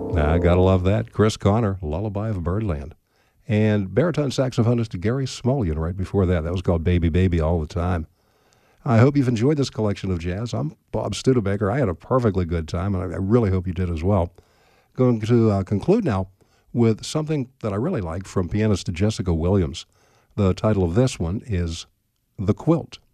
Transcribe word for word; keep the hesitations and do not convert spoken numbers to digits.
I gotta love that. Chris Connor, Lullaby of Birdland. And baritone saxophonist Gary Smolian right before that. That was called Baby Baby All the Time. I hope you've enjoyed this collection of jazz. I'm Bob Studebaker. I had a perfectly good time, and I really hope you did as well. Going to uh, conclude now with something that I really like from pianist Jessica Williams. The title of this one is The Quilt.